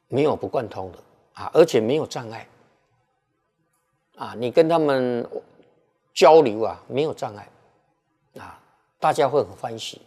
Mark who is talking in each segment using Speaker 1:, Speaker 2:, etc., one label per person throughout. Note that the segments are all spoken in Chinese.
Speaker 1: 没有不贯通的啊，而且没有障碍啊，你跟他们交流啊，没有障碍啊，大家会很欢喜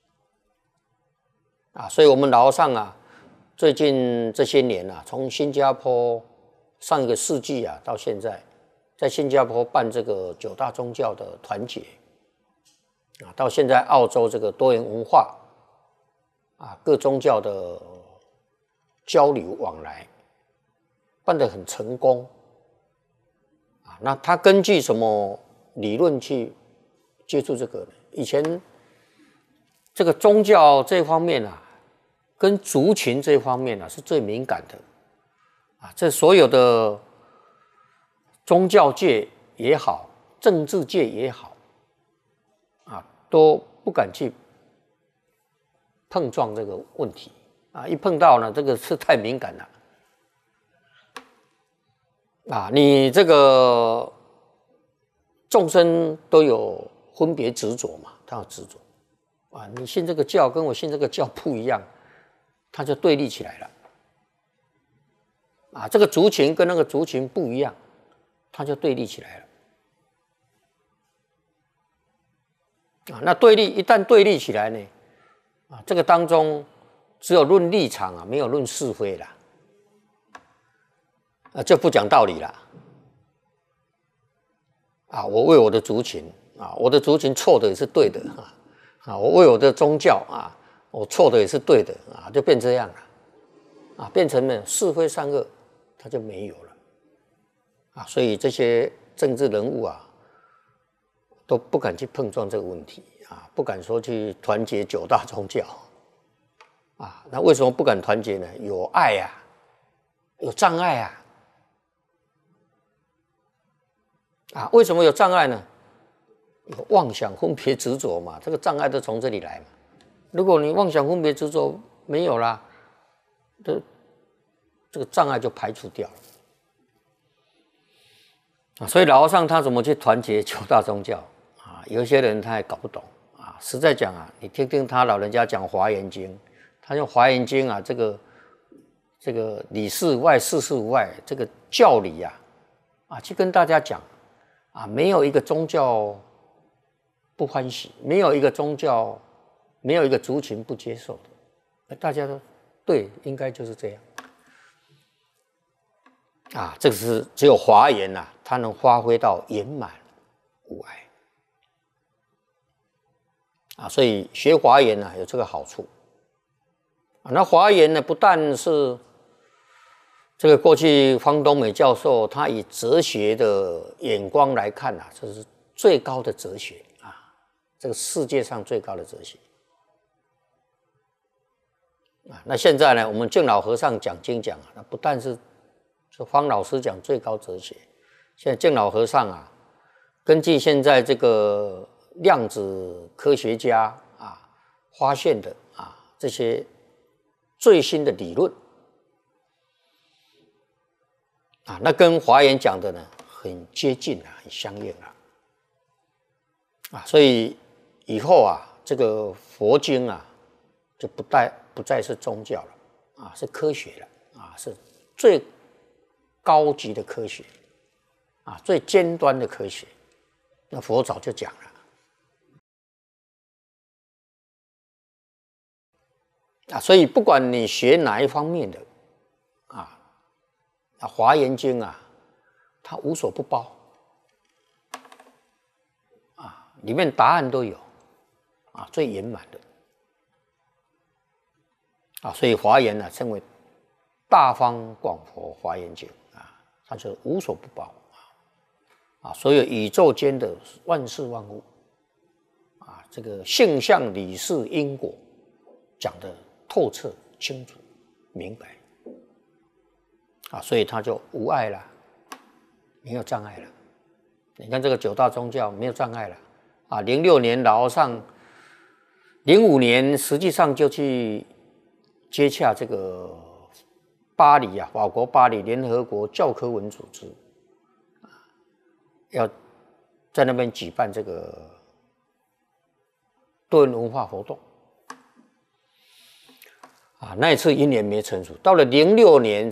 Speaker 1: 啊，所以我们老和尚啊，最近这些年啊，从新加坡上一个世纪啊到现在，在新加坡办这个9大宗教的团结啊，到现在澳洲这个多元文化啊，各宗教的交流往来办得很成功啊。那他根据什么理论去接触这个呢？以前这个宗教这方面啊，跟族群这方面啊是最敏感的啊。这所有的宗教界也好，政治界也好啊，都不敢去碰撞这个问题啊。一碰到呢，这个是太敏感了啊。你这个众生都有分别执着嘛，他有执着啊。你信这个教跟我信这个教不一样，他就对立起来了啊。这个族群跟那个族群不一样，他就对立起来了啊。那对立一旦对立起来呢，啊，这个当中只有论立场啊，没有论是非啦，啊，就不讲道理了啊。我为我的族群啊，我的族群错的也是对的啊，我为我的宗教啊，我错的也是对的啊，就变这样了啊，变成了是非善恶，它就没有了啊。所以这些政治人物啊，都不敢去碰撞这个问题啊，不敢说去团结9大宗教啊。那为什么不敢团结呢？有爱啊，有障碍啊。啊，为什么有障碍呢？有妄想、分别、执着嘛，这个障碍都从这里来嘛。如果你妄想、分别、执着没有啦，这个障碍就排除掉了啊。所以老和尚他怎么去团结9大宗教啊？有一些人他也搞不懂啊。实在讲啊，你听听他老人家讲《华严经》，他用《华严经》啊，这个里事外、事事无外，这个教理啊，去跟大家讲啊，没有一个宗教不欢喜，没有一个宗教，没有一个族群不接受的，大家都对，应该就是这样啊。这个是只有华严啊，它能发挥到圆满无碍啊，所以学华严啊有这个好处啊。那华严呢，不但是这个过去方东美教授他以哲学的眼光来看啊，这是最高的哲学啊，这个世界上最高的哲学啊。那现在呢，我们净老和尚讲经讲啊，那不但是方老师讲最高哲学，现在净老和尚啊，根据现在这个量子科学家啊发现的啊这些最新的理论啊，那跟华严讲的呢很接近啊，很相应啊，所以以后啊，这个佛经啊就不再是宗教了啊，是科学了啊，是最高级的科学啊，最尖端的科学。那佛早就讲了啊，所以不管你学哪一方面的啊，《华严经》啊，它无所不包啊，里面答案都有啊，最圆满的啊，所以华严呢称为大方广佛华严经啊，它是无所不包啊，所有宇宙间的万事万物啊，这个性相理事因果讲得透彻清楚明白啊，所以它就无碍了，没有障碍了。你看这个9大宗教没有障碍了啊。06年老和尚05年实际上就去接洽这个巴黎啊，法国巴黎联合国教科文组织要在那边举办这个多元文化活动那一次因缘没成熟，到了06年